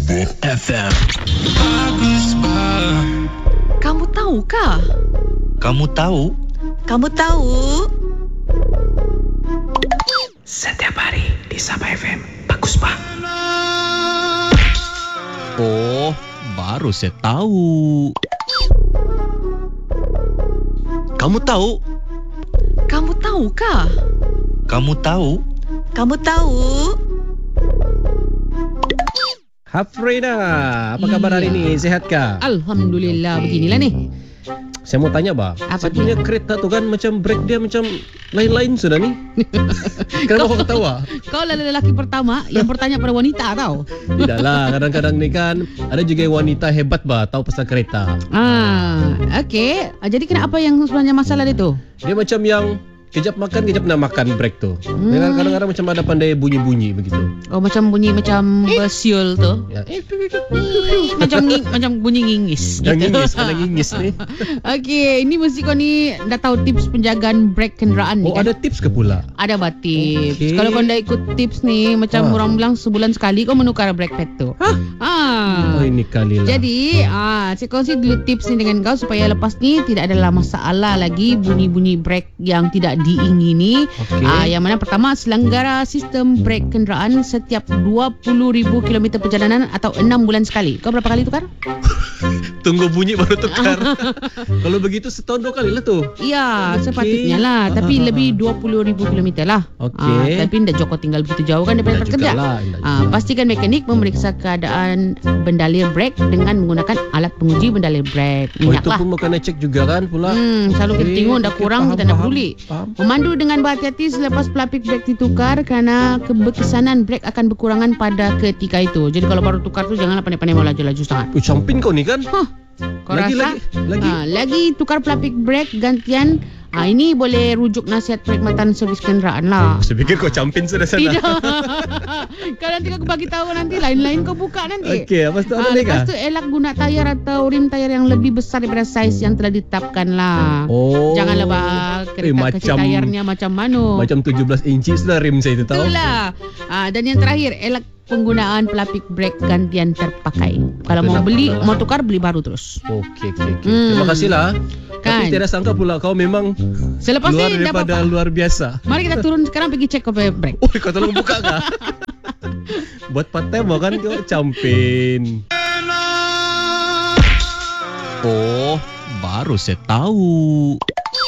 Heboh FM. Kamu tahukah? Kamu tahu? Kamu tahu? Setiap hari di Sabah FM. Bagus, Pak. Oh, baru saya tahu. Kamu tahu? Kamu tahukah? Kamu tahu? Kamu tahu? Hafrina, apa kabar hari ini? Sehatkah? Alhamdulillah, beginilah nih. Saya mau tanya, Bang. Apa Saya punya kereta tu kan macam brake dia macam lain-lain sudah ni. Kenapa kau ketawa? Kau adalah lelaki pertama yang bertanya pada wanita tau. Tidaklah, kadang-kadang ni kan ada juga wanita hebat bah tahu pasal kereta. Okey. Jadi kenapa yang sebenarnya masalah dia tu? Dia macam yang kejap makan, kejap nak makan brake tu. Dia kan kadang-kadang macam ada pandai bunyi-bunyi begitu. Oh, macam bunyi macam bersiul tu. Ya. Macam bunyi ngingis. Yang ngingis, ada ngingis ni. Okey, ini mesti kau ni dah tahu tips penjagaan brake kenderaan ni Oh, kan? ada tips ke pula? Ada bah tips. Okey. Kalau kau dah ikut tips ni, macam orang bilang sebulan sekali kau menukar brake pad tu. Oh, ini kali lah. Jadi, saya kongsi dulu tips ni dengan kau supaya lepas ni tidak adalah masalah lagi bunyi-bunyi brake yang tidak diingini. Okey. Yang mana pertama, selenggara sistem brake kenderaan setiap 20,000 km perjalanan atau 6 bulan sekali. Kau berapa kali tukar? Tunggu bunyi baru tukar. Kalau begitu setahun 2 kali lah tu. Ya, Okey. sepatutnya lah. Tapi lebih 20,000 km lah. Okey. Tapi tidak Joko tinggal begitu jauh kan daripada Tidak tempat kerja. jugalah, tidak juga. Pastikan mekanik memeriksa keadaan bendalir brake dengan menggunakan alat penguji bendalir brake. Oh, Minyak itu lah. pun mau kena cek juga kan pula. Selalu kita Okey, tengok dah okey, kurang, faham, kita nak faham, peduli. faham. Memandu dengan berhati-hati selepas pelapik brake ditukar kerana keberkesanan brake akan berkurangan pada ketika itu. Jadi kalau baru tukar tu janganlah pandai-pandai mau laju-laju sangat. Campin kau ni kan? Kau Lagi, rasa? lagi. Lagi tukar pelapik brake gantian. Ini boleh rujuk nasihat perkhidmatan servis kenderaan lah. Saya fikir kau campin sudah sana. Tidak. Kau nanti aku bagi tahu nanti lain-lain kau buka nanti. Okey, apa tu ada lagi? Lepas tu elak guna tayar atau rim tayar yang lebih besar daripada saiz yang telah ditetapkan lah. Oh. Janganlah bah kereta kecil tayarnya macam mana. Macam 17 inci sudah rim saya itu tahu. Itulah. Dan yang terakhir, elak penggunaan pelapik brake gantian terpakai. Kalau mau beli, mau tukar, beli baru terus. Okey. Terima kasihlah. Kan? Tapi tidak sangka pula kau memang Selepas luar ni dah daripada apa-apa. luar biasa. Mari kita turun sekarang pergi cek kopi brake. Oh, kau tolong buka kah? Buat part time kan kau campin. Oh, baru saya tahu.